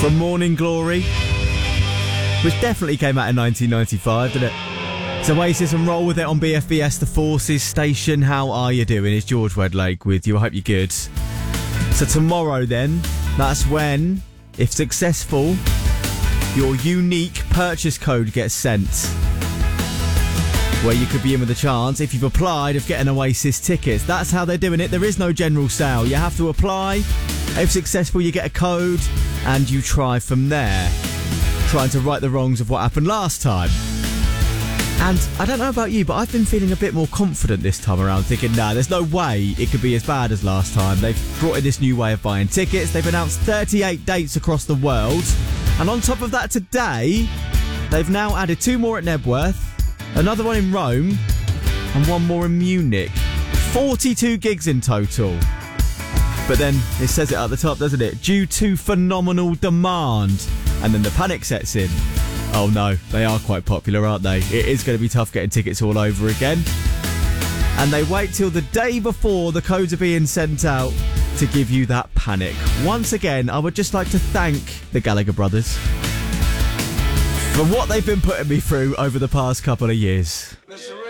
from Morning Glory, which definitely came out in 1995, didn't it? It's Oasis and Roll With It on BFBS, the Forces station. How are you doing? It's George Wedlake with you. I hope you're good. So tomorrow then, that's when, if successful, your unique purchase code gets sent, where you could be in with a chance, if you've applied, of getting Oasis tickets. That's how they're doing it. There is no general sale. You have to apply. If successful, you get a code and you try from there, trying to right the wrongs of what happened last time. And I don't know about you, but I've been feeling a bit more confident this time around, thinking, nah, there's no way it could be as bad as last time. They've brought in this new way of buying tickets. They've announced 38 dates across the world. And on top of that, today, they've now added 2 more at Nebworth, another one in Rome, and 1 more in Munich. 42 gigs in total. But then it says it at the top, doesn't it? Due to phenomenal demand. And then the panic sets in. Oh no, they are quite popular, aren't they? It is going to be tough getting tickets all over again. And they wait till the day before the codes are being sent out to give you that panic. Once again, I would just like to thank the Gallagher brothers for what they've been putting me through over the past couple of years.